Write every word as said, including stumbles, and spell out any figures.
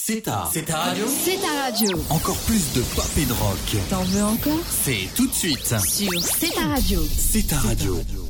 C'est ta, c'est ta radio. C'est ta radio. Encore plus de pop et de rock. T'en veux encore? C'est tout de suite Sur C'est ta radio. C'est ta radio.